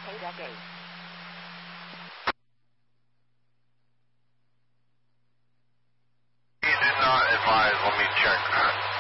Gate. He did not advise. Let me check.